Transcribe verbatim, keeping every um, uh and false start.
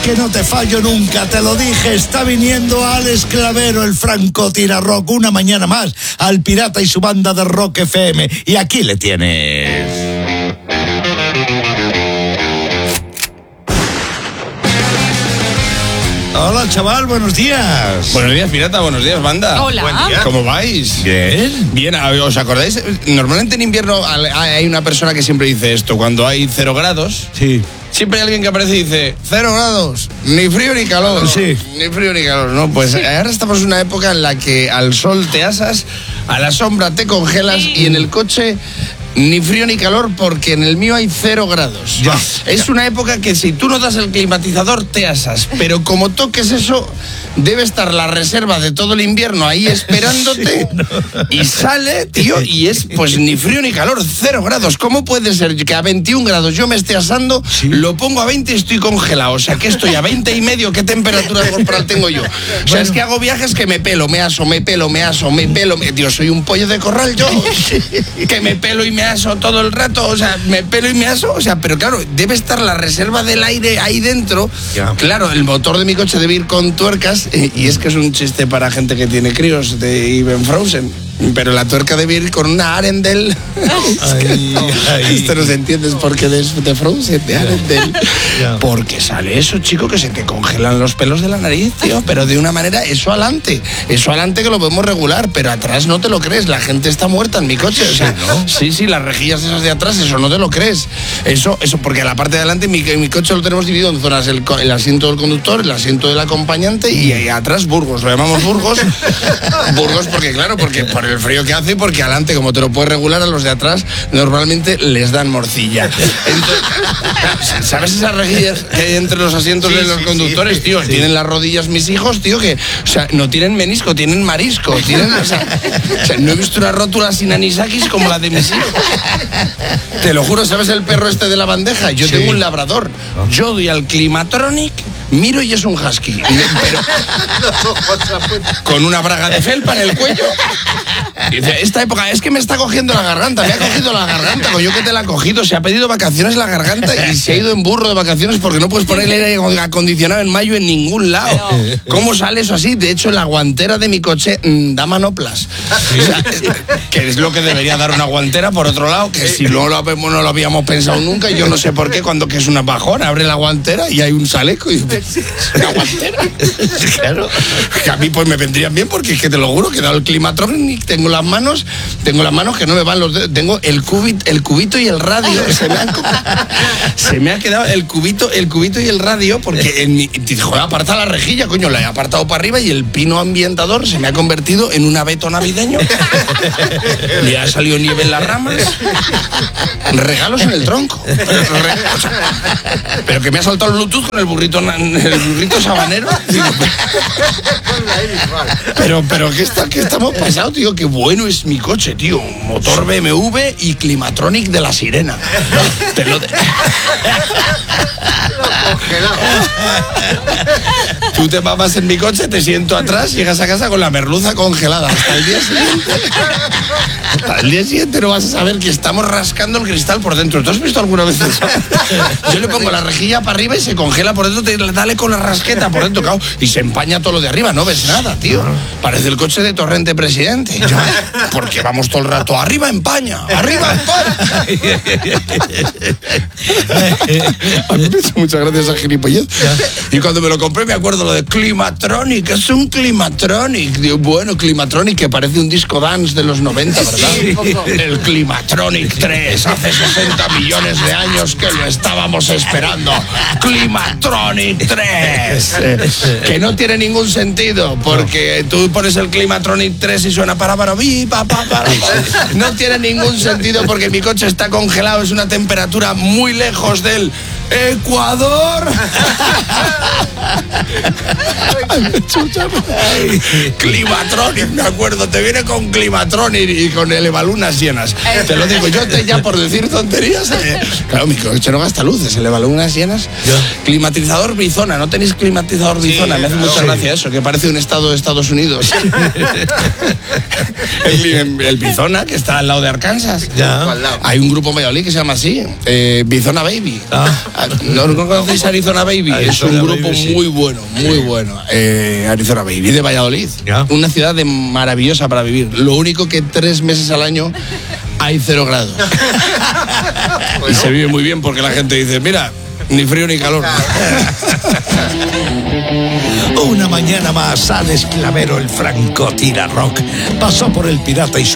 que no te fallo nunca, te lo dije, está viniendo Alex Clavero, el francotiradrock, una mañana más, al Pirata y su banda de Rock F M. Y aquí le tienes. Hola, chaval, buenos días. Buenos días, Pirata, buenos días, banda. Hola. Buen día. ¿Cómo vais? Bien. Bien, ¿os acordáis? Normalmente en invierno hay una persona que siempre dice esto, cuando hay cero grados. Sí. Siempre hay alguien que aparece y dice, cero grados, ni frío ni calor. Sí. Ni frío ni calor, ¿no? Pues sí. Ahora estamos en una época en la que al sol te asas, a la sombra te congelas sí. Y en el coche ni frío ni calor porque en el mío hay cero grados. Ya. Es una época que si tú no das el climatizador te asas, pero como toques eso, debe estar la reserva de todo el invierno ahí esperándote. Sí, no. Y sale, tío, y es pues ni frío ni calor, cero grados. ¿Cómo puede ser que a veintiún grados yo me esté asando, sí. Lo pongo a veinte y estoy congelado? O sea, que estoy a veinte y medio, ¿qué temperatura corporal tengo yo? O sea, bueno. Es que hago viajes que me pelo, me aso, me pelo, me aso, me pelo. Me... Dios, soy un pollo de corral yo, que me pelo y me aso todo el rato, o sea, me pelo y me aso, o sea, pero claro, debe estar la reserva del aire ahí dentro. Yeah. Claro, el motor de mi coche debe ir con tuercas, eh, y es que es un chiste para gente que tiene críos de Even Frozen, pero la tuerca debe ir con una Arendelle. Ay, ay. Esto no se entiende, es porque de, de Frozen, de Arendelle. Yeah. Porque sale eso, chico, que se te congelan los pelos de la nariz, tío, pero de una manera, eso adelante, eso adelante que lo podemos regular, pero atrás no te lo crees, la gente está muerta en mi coche, o sea, ¿no? Sí, sí, las rejillas esas de atrás, eso no te lo crees, eso, eso, porque la parte de adelante, mi, mi coche lo tenemos dividido en zonas, el, el asiento del conductor, el asiento del acompañante y ahí atrás Burgos, lo llamamos Burgos, Burgos porque claro, porque por el frío que hace, porque adelante, como te lo puedes regular, a los de atrás normalmente les dan morcilla. Entonces, ¿sabes esas rejillas que hay entre los asientos sí, de los sí, conductores, sí, tío? Sí. Tienen las rodillas mis hijos, tío, que, o sea, no tienen menisco, tienen marisco, tienen, o sea, o sea, no he visto una rótula sin anisakis como la de mis hijos. Te lo juro, ¿sabes el perro este de la bandeja? Yo sí. Tengo un labrador. Yo doy al Climatronic, miro y es un husky. Pero con una braga de felpa en el cuello. Y dice, esta época es que me está cogiendo la garganta, me ha cogido la garganta, yo que te la he cogido, se ha pedido vacaciones la garganta y se ha ido en burro de vacaciones porque no puedes poner el aire acondicionado en mayo en ningún lado. ¿Cómo sale eso así? De hecho, la guantera de mi coche mmm, da manoplas. O sea, que es lo que debería dar una guantera, por otro lado, que si no lo, no lo habíamos pensado nunca, yo no sé por qué, cuando que es una bajona, abre la guantera y hay un chaleco y una guantera. Claro. Que a mí pues me vendrían bien porque es que te lo juro que he dado el Climatronic, tengo las manos, tengo las manos que no me van los dedos, tengo el cubito, el cubito y el radio, se me, han, se me ha quedado el cubito, el cubito y el radio, porque en mi, joder, aparta la rejilla, coño, la he apartado para arriba y el pino ambientador se me ha convertido en un abeto navideño. Le ha salido nieve en las ramas, regalos en el tronco. Pero que me ha saltado el Bluetooth con el burrito, el burrito sabanero. Pero, pero ¿qué, está, qué estamos pasando, tío? Qué bueno es mi coche, tío. Motor B M W y Climatronic de la sirena. Te lo de... Tú te mamas en mi coche, te siento atrás, llegas a casa con la merluza congelada. Hasta el día siguiente. Hasta el día siguiente no vas a saber que estamos rascando el cristal por dentro. ¿Tú has visto alguna vez eso? Yo le pongo la rejilla para arriba y se congela por dentro, te dale con la rasqueta por dentro, cao, y se empaña todo lo de arriba, no ves nada, tío. Parece el coche de Torrente Presidente. Porque vamos todo el rato, arriba empaña, arriba empaña. A mí me hace muchas gracias a gilipollez. Y cuando me lo compré me acuerdo lo de Climatronic, es un Climatronic. Digo, bueno, Climatronic, que parece un disco dance de los noventa, ¿verdad? Sí. El Climatronic tres, hace sesenta millones de años que lo estábamos esperando. Climatronic tres. Eh, que no tiene ningún sentido, porque tú pones el Climatronic tres y suena para para vi, pa, pa, para, para. No tiene ningún sentido porque mi coche está congelado, es una temperatura muy lejos del Ecuador. Climatronic, me acuerdo, te viene con Climatronic y con el Evalunas llenas. Te lo digo, yo te, ya por decir tonterías. Eh, claro, mi coche no gasta luces, el Evalunas llenas. Climatizador Bizona, ¿no tenéis climatizador Bizona? Sí, me hace claro, mucha sí. gracia eso, que parece un estado de Estados Unidos. el, el Bizona, que está al lado de Arkansas. Ya. Hay un grupo en Valladolid que se llama así, eh, Bizona Baby. Ah. ¿No, ¿No conocéis Arizona Baby? Arizona es un grupo Baby, sí. muy bueno, muy bueno. Eh, Arizona Baby de Valladolid. Ya. Una ciudad de maravillosa para vivir. Lo único que tres meses al año hay cero grados. Bueno. Y se vive muy bien porque la gente dice, mira, ni frío ni calor. Una mañana más, Alex Clavero, el francotirador, pasó por el Pirata y su